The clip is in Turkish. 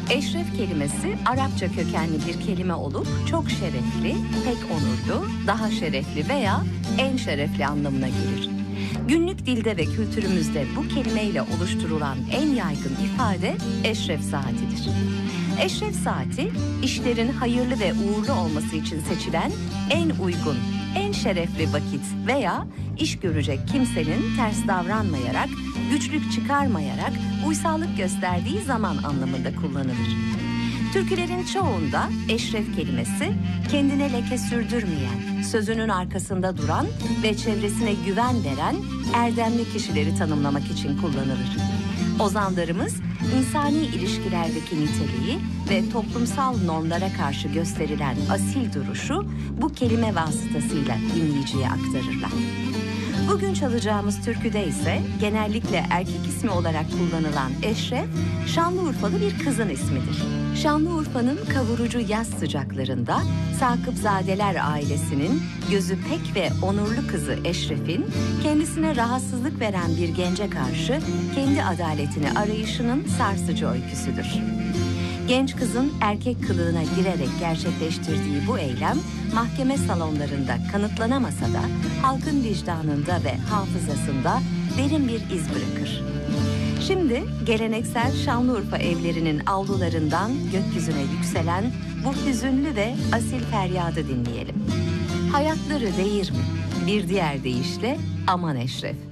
Eşref kelimesi Arapça kökenli bir kelime olup çok şerefli, pek onurlu, daha şerefli veya en şerefli anlamına gelir. Günlük dilde ve kültürümüzde bu kelimeyle oluşturulan en yaygın ifade eşref saatidir. Eşref saati, işlerin hayırlı ve uğurlu olması için seçilen en uygun, en şerefli vakit veya iş görecek kimsenin ters davranmayarak, güçlük çıkarmayarak uysallık gösterdiği zaman anlamında kullanılır. Türkülerin çoğunda eşref kelimesi kendine leke sürdürmeyen, sözünün arkasında duran ve çevresine güven veren erdemli kişileri tanımlamak için kullanılır. Ozanlarımız insani ilişkilerdeki niteliği ve toplumsal normlara karşı gösterilen asil duruşu bu kelime vasıtasıyla dinleyiciye aktarırlar. Bugün çalacağımız türküde ise genellikle erkek ismi olarak kullanılan Eşref, Şanlıurfalı bir kızın ismidir. Şanlıurfa'nın kavurucu yaz sıcaklarında Sakıpzadeler ailesinin gözü pek ve onurlu kızı Eşref'in kendisine rahatsızlık veren bir gence karşı kendi adaletini arayışının sarsıcı öyküsüdür. Genç kızın erkek kılığına girerek gerçekleştirdiği bu eylem mahkeme salonlarında kanıtlanamasa da halkın vicdanında ve hafızasında derin bir iz bırakır. Şimdi geleneksel Şanlıurfa evlerinin avlularından gökyüzüne yükselen bu hüzünlü ve asil feryadı dinleyelim. Hayatları değir mi? Bir diğer deyişle aman Eşref.